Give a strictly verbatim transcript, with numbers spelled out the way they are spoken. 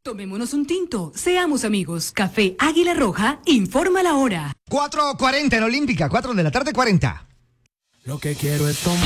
Tomémonos un tinto, seamos amigos. Café Águila Roja, informa la hora. cuatro cuarenta en Olímpica, cuatro de la tarde, cuarenta. Lo que quiero es tomar.